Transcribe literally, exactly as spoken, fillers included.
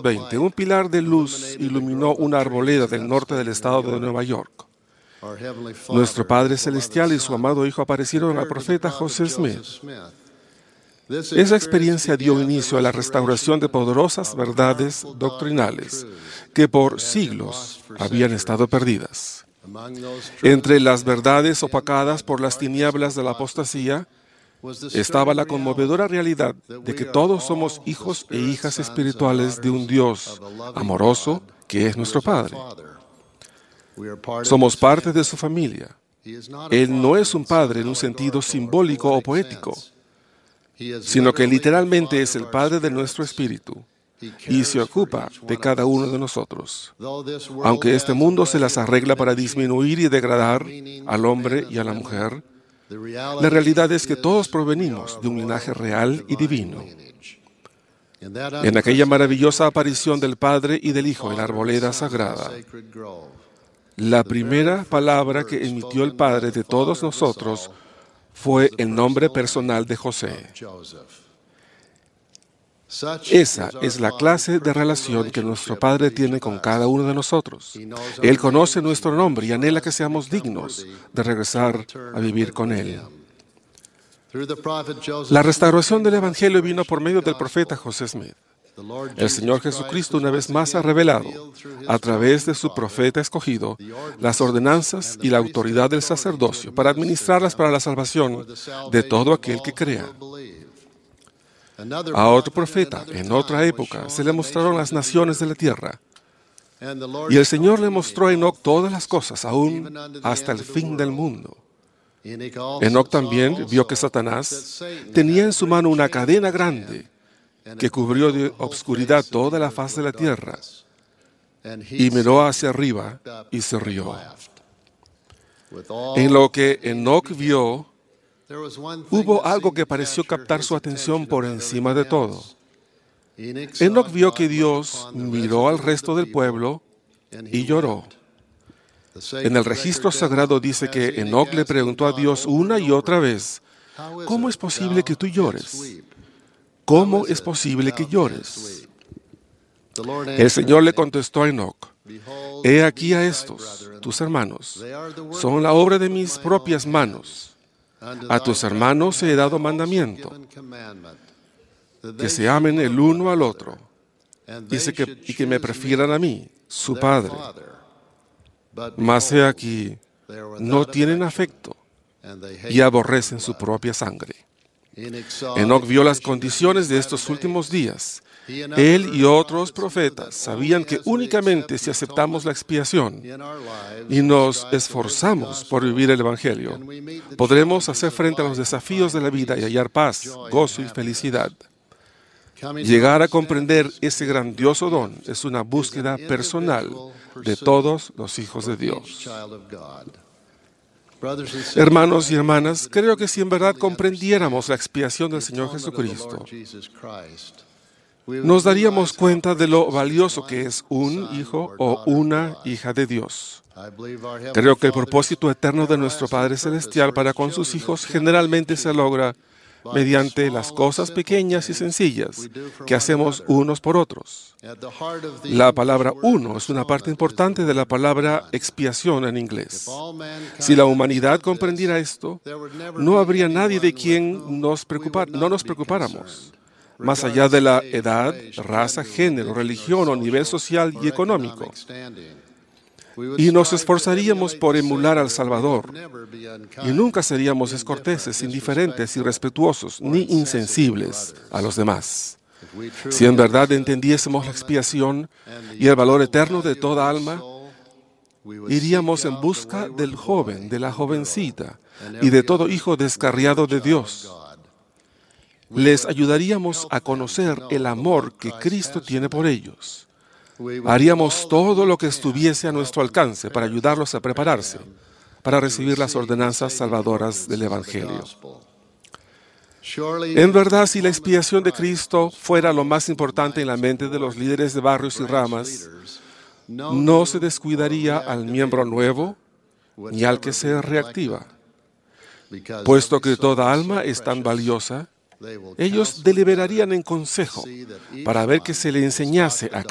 veinte, un pilar de luz iluminó una arboleda del norte del estado de Nueva York. Nuestro Padre Celestial y su amado Hijo aparecieron al profeta José Smith. Esa experiencia dio inicio a la restauración de poderosas verdades doctrinales que por siglos habían estado perdidas. Entre las verdades opacadas por las tinieblas de la apostasía estaba la conmovedora realidad de que todos somos hijos e hijas espirituales de un Dios amoroso que es nuestro Padre. Somos parte de su familia. Él no es un padre en un sentido simbólico o poético, sino que literalmente es el Padre de nuestro espíritu y se ocupa de cada uno de nosotros. Aunque este mundo se las arregla para disminuir y degradar al hombre y a la mujer, la realidad es que todos provenimos de un linaje real y divino. En aquella maravillosa aparición del Padre y del Hijo en la arboleda sagrada, la primera palabra que emitió el Padre de todos nosotros fue el nombre personal de José. Esa es la clase de relación que nuestro Padre tiene con cada uno de nosotros. Él conoce nuestro nombre y anhela que seamos dignos de regresar a vivir con Él. La restauración del Evangelio vino por medio del profeta José Smith. El Señor Jesucristo una vez más ha revelado, a través de su profeta escogido, las ordenanzas y la autoridad del sacerdocio para administrarlas para la salvación de todo aquel que crea. A otro profeta, en otra época, se le mostraron las naciones de la tierra. Y el Señor le mostró a Enoc todas las cosas, aún hasta el fin del mundo. Enoc también vio que Satanás tenía en su mano una cadena grande que cubrió de obscuridad toda la faz de la tierra, y miró hacia arriba y se rió. En lo que Enoc vio, hubo algo que pareció captar su atención por encima de todo. Enoc vio que Dios miró al resto del pueblo y lloró. En el registro sagrado dice que Enoc le preguntó a Dios una y otra vez, ¿cómo es posible que tú llores? ¿Cómo es posible que llores? El Señor le contestó a Enoc, he aquí a estos, tus hermanos, son la obra de mis propias manos. A tus hermanos he dado mandamiento, que se amen el uno al otro, dice que, y que me prefieran a mí, su Padre. Mas he aquí, no tienen afecto y aborrecen su propia sangre. Enoc vio las condiciones de estos últimos días. Él y otros profetas sabían que únicamente si aceptamos la expiación y nos esforzamos por vivir el Evangelio, podremos hacer frente a los desafíos de la vida y hallar paz, gozo y felicidad. Llegar a comprender ese grandioso don es una búsqueda personal de todos los hijos de Dios. Hermanos y hermanas, creo que si en verdad comprendiéramos la expiación del Señor Jesucristo, nos daríamos cuenta de lo valioso que es un hijo o una hija de Dios. Creo que el propósito eterno de nuestro Padre Celestial para con sus hijos generalmente se logra mediante las cosas pequeñas y sencillas que hacemos unos por otros. La palabra uno es una parte importante de la palabra expiación en inglés. Si la humanidad comprendiera esto, no habría nadie de quien nos preocupar, no nos preocupáramos, más allá de la edad, raza, género, religión o nivel social y económico. Y nos esforzaríamos por emular al Salvador, y nunca seríamos descorteses, indiferentes, irrespetuosos, ni insensibles a los demás. Si en verdad entendiésemos la expiación y el valor eterno de toda alma, iríamos en busca del joven, de la jovencita, y de todo hijo descarriado de Dios. Les ayudaríamos a conocer el amor que Cristo tiene por ellos. Haríamos todo lo que estuviese a nuestro alcance para ayudarlos a prepararse para recibir las ordenanzas salvadoras del Evangelio. En verdad, si la expiación de Cristo fuera lo más importante en la mente de los líderes de barrios y ramas, no se descuidaría al miembro nuevo ni al que se reactiva. Puesto que toda alma es tan valiosa, ellos deliberarían en consejo para ver que se le enseñase a